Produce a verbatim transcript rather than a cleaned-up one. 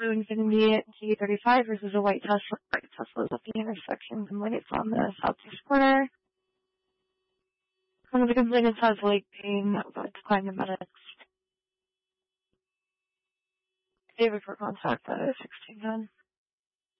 blue Infiniti G thirty-five versus a white Tesla. White Tesla is at the intersection, completed on the southeast corner. One of the complainants has leg pain, but declined the medics. David for contact at sixteen ten.